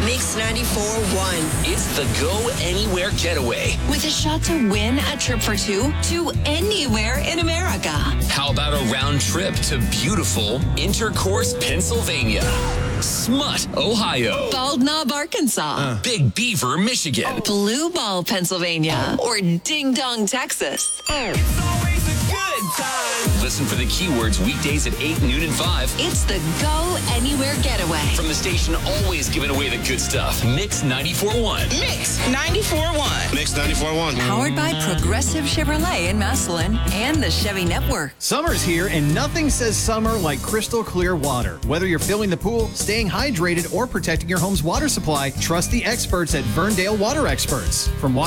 Mix 94.1. It's the Go Anywhere Getaway. With a shot to win a trip for two to anywhere in America. How about a round trip to beautiful Intercourse, Pennsylvania? Smut, Ohio. Bald Knob, Arkansas. Big Beaver, Michigan. Blue Ball, Pennsylvania. Or Ding Dong, Texas. Listen for the keywords weekdays at 8, noon, and 5. It's the Go Anywhere Getaway. From the station always giving away the good stuff. Mix 94.1. Mix 94.1. Mix 94.1. Powered by Progressive Chevrolet in Massillon and the Chevy Network. Summer's here, and nothing says summer like crystal clear water. Whether you're filling the pool, staying hydrated, or protecting your home's water supply, trust the experts at Verndale Water Experts. From